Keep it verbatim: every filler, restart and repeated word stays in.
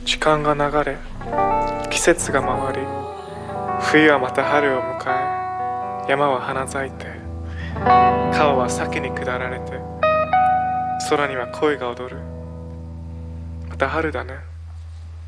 時間が流れ、季節が回り、冬はまた春を迎え、山は花咲いて、川は先に下られて、空には恋が踊る。また春だね。